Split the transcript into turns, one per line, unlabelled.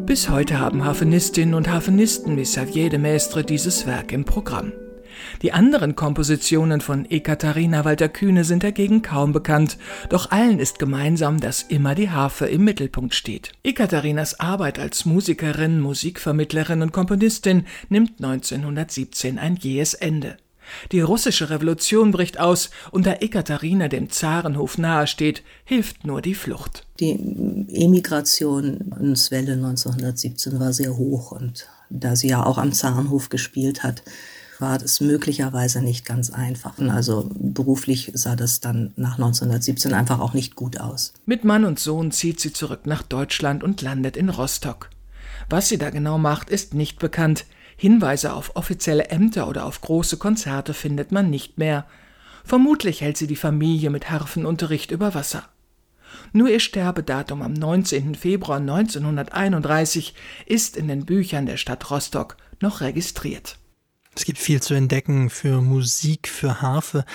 Bis heute haben Harfenistinnen und Harfenisten wie Xavier de Maistre dieses Werk im Programm. Die anderen Kompositionen von Ekaterina Walter-Kühne sind dagegen kaum bekannt, doch allen ist gemeinsam, dass immer die Harfe im Mittelpunkt steht. Ekaterinas Arbeit als Musikerin, Musikvermittlerin und Komponistin nimmt 1917 ein jähes Ende. Die russische Revolution bricht aus und da Ekaterina dem Zarenhof nahesteht, hilft nur die Flucht.
Die Emigrationswelle 1917 war sehr hoch und da sie ja auch am Zarenhof gespielt hat, war das möglicherweise nicht ganz einfach. Also beruflich sah das dann nach 1917 einfach auch nicht gut aus.
Mit Mann und Sohn zieht sie zurück nach Deutschland und landet in Rostock. Was sie da genau macht, ist nicht bekannt. Hinweise auf offizielle Ämter oder auf große Konzerte findet man nicht mehr. Vermutlich hält sie die Familie mit Harfenunterricht über Wasser. Nur ihr Sterbedatum am 19. Februar 1931 ist in den Büchern der Stadt Rostock noch registriert.
Es gibt viel zu entdecken für Musik, für Harfe.